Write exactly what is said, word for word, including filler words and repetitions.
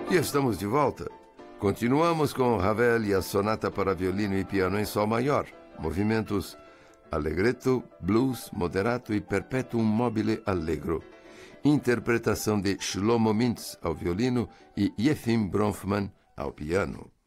E estamos de volta. Continuamos com Ravel e a sonata para violino e piano em sol maior, movimentos allegretto, blues, moderato e perpetuum mobile allegro. Interpretação de Shlomo Mintz ao violino e Yefim Bronfman ao piano.